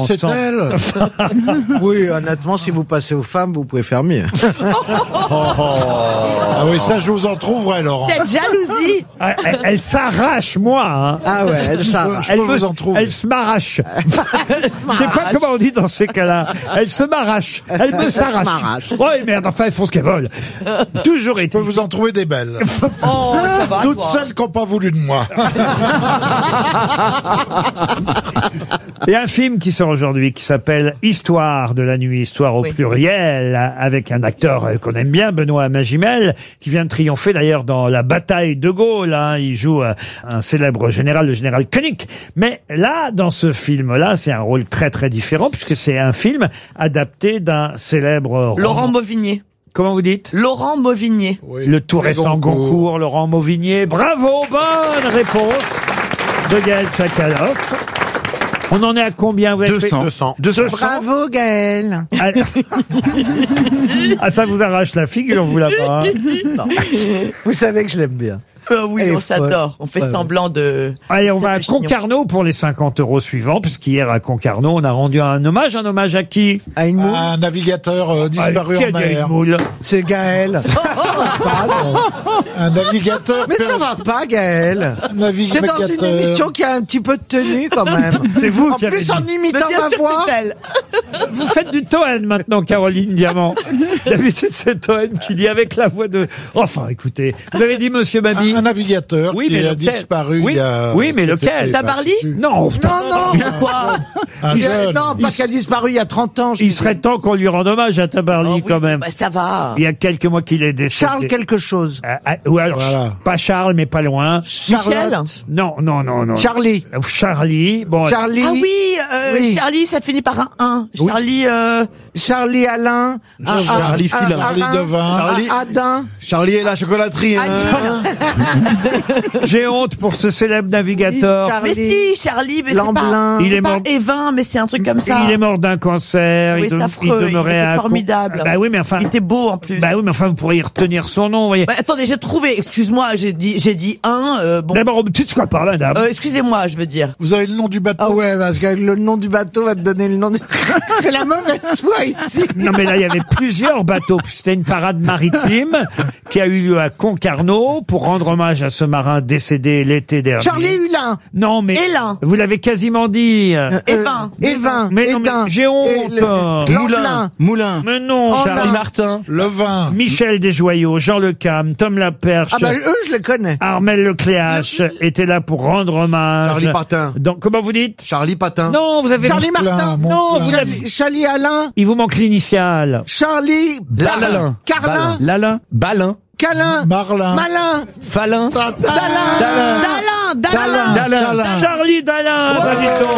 c'est elle. Oui, honnêtement, si vous passez aux femmes, vous pouvez faire mieux. Ah oui, ça, je vous en trouverai, Laurent. Cette jalousie. Elle s'arrache, moi. Hein. Ah ouais, elle s'arrache. Je peux vous en trouver. Elle se m'arrache. Je sais pas comment on dit dans ces cas-là. Elle se m'arrache. Elle me s'arrache. Ouais, merde, enfin, elles font ce qu'elles veulent. Toujours Je est-il. peux vous en trouver des belles. Oh, ça va, Toutes toi. celles qui n'ont pas voulu de moi. Il y a un film qui sort aujourd'hui qui s'appelle Histoire de la nuit, histoire au pluriel, avec un acteur qu'on aime bien, Benoît Magimel, qui vient de triompher d'ailleurs dans la bataille de Gaulle. Hein. Il joue un célèbre général, le général Koenig. Mais là, dans ce film-là, c'est un rôle très très différent puisque c'est un film adapté d'un célèbre roman. Laurent Mauvigné. Comment vous dites? Laurent Mauvigné. Oui. Le tout récent Goncourt. Goncourt, Laurent Mauvigné. Bravo, bonne réponse de Gaël Tchakaloff. On en est à combien? Vous avez fait 200. 200. Bravo, Gaël. Ah, ça vous arrache la figure, vous là-bas. Hein. Vous savez que je l'aime bien. Oui, Elle est on s'adore. On fait folle. semblant de... Allez, on va à C'est chignon. Concarneau pour les 50 € suivants, puisqu'hier à Concarneau, on a rendu un hommage à qui? À une moule, Un navigateur disparu Qui a en dit à une mer. moule? c'est Gaël. Un navigateur. Mais ça va pas, Gaël. Un T'es dans une navigateur. émission qui a un petit peu de tenue, quand même. C'est vous En qui avez plus, dit. en Mais imitant bien ma sûr, voix. c'est elle. Vous faites du Toen maintenant, Caroline Diamant. D'habitude, c'est Toen qui dit avec la voix de... Enfin, écoutez, vous avez dit Monsieur Babi? Un navigateur Oui, qui mais a lequel? disparu Oui, il y a... oui, mais cet lequel? été, Tabarly par-dessus. Non, Non, non. Quoi? Un jeune. Non, pas qu'il a disparu il y a 30 ans. je il dis. serait temps qu'on lui rende hommage à Tabarly, Oh, oui, quand même. bah, ça va. Il y a quelques mois qu'il est décédé. Charles quelque chose. Ou alors, Voilà. pas Charles, mais pas loin. Michel? Non, non, non, non. Charlie. Charlie. Bon, Charlie. Ah oui, Oui. Charlie, ça finit par un 1. Oui. Charlie, Charlie Alain. Charlie Filin. Charlie Devin. Adin. Charlie et la chocolaterie. j'ai honte pour ce célèbre navigateur. mais si, Charlie, mais c'est pas, Lamblin. Il est c'est pas mort. Evin, mais c'est un truc comme ça. Il est mort d'un cancer. Oui, il, c'est affreux, il demeurait était à formidable. Bah oui, mais enfin. Il était beau, en plus. Bah oui, mais enfin, vous pourriez y retenir son nom, vous voyez. Bah, attendez, j'ai trouvé, excuse-moi, j'ai dit 1, bon. D'abord, tu te quoi par là, dame? Excusez-moi, je veux dire. Vous avez le nom du bateau? Ah ouais, parce que le nom du bateau va te donner le nom du... C'est la mauvaise foi ici. Non, mais là, il y avait plusieurs bateaux. C'était une parade maritime qui a eu lieu à Concarneau pour rendre hommage à ce marin décédé l'été dernier. Charlie Hulin. Non, mais. Hélin. Vous l'avez quasiment dit. Evin. Evin. Mais non, mais Edin. j'ai honte. Lamblin. Moulin. Mais non. Oh, Charlie non. Martin. Le vin. Michel Desjoyaux, Jean Le Cam, Tom Laperche, Ah bah eux, je les connais. Armel Lecléache étaient là pour rendre hommage. Charlie Patin. Donc, comment vous dites? Charlie Patin. Non, vous avez... Charlie Martin. Non, vous avez... Charlie Alain. Il vous manque l'initiale. Charlie. Lalin. Carlin. Lalin. Balin. Calin. Marlin. Malin. Falin. Dalin. Charlie Dalin, bah, dites donc.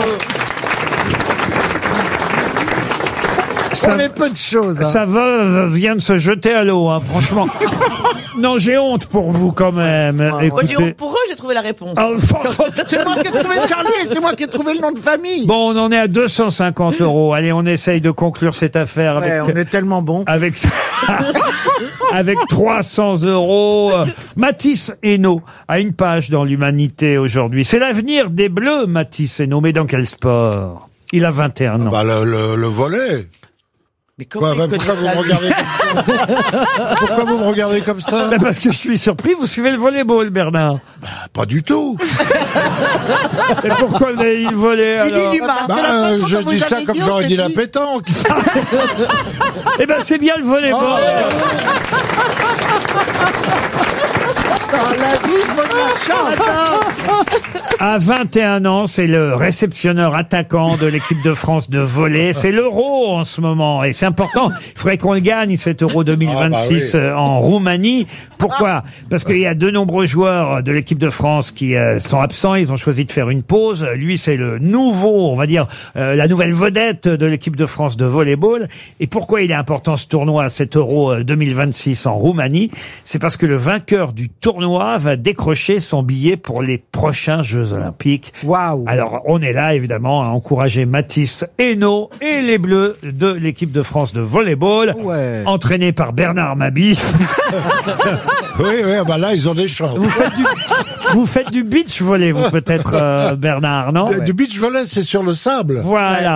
On est peu de choses. Hein. Sa veuve vient de se jeter à l'eau, hein, franchement. Non, j'ai honte pour vous quand même. Moi, j'ai Écoutez. honte pour eux, j'ai trouvé la réponse. Ah, C'est moi qui ai trouvé Charlie et c'est moi qui ai trouvé le nom de famille. bon, on en est à 250 €. Allez, on essaye de conclure cette affaire Ouais, avec... on est tellement bon. avec avec 300 €. Matisse Hainaut a une page dans l'Humanité aujourd'hui. C'est l'avenir des Bleus, Matisse Hainaut. Mais dans quel sport? Il a 21 ans. Bah, le volet. Mais comment Quoi, il bah, pourquoi connaît vous me ça, regardez comme ça? Pourquoi vous me regardez comme ça? Ben, parce que je suis surpris, vous suivez le volleyball, Bernard. Pas du tout. Et pourquoi vous avez dit le volley, alors? Bah, je dis ça comme j'aurais dit la pétanque. Eh ben, c'est bien le volleyball. À 21 ans, c'est le réceptionneur attaquant de l'équipe de France de volley. C'est l'Euro en ce moment et c'est important. Il faudrait qu'on le gagne, cet Euro 2026 en Roumanie. Pourquoi? Parce qu'il y a de nombreux joueurs de l'équipe de France qui sont absents. Ils ont choisi de faire une pause. Lui, c'est le nouveau, on va dire, la nouvelle vedette de l'équipe de France de volleyball. Et pourquoi il est important ce tournoi, cet Euro 2026 en Roumanie? C'est parce que le vainqueur du tournoi va décrocher son billet pour les prochains Jeux Olympiques. Waouh. Alors, on est là, évidemment, à encourager Matisse Hainaut et les Bleus de l'équipe de France de volleyball, Ouais. entraînés par Bernard Mabie. Oui, bah là, ils ont des chances. Vous faites du beach volley, vous, peut-être, Bernard, non? Du beach volley, c'est sur le sable. Voilà.